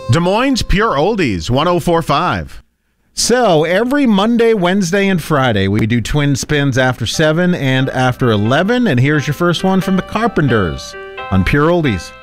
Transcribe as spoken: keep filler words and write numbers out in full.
Des Moines Pure Oldies, one oh four point five. So, every Monday, Wednesday, and Friday, we do Twin Spins after seven and after eleven. And here's your first one from the Carpenters on Pure Oldies.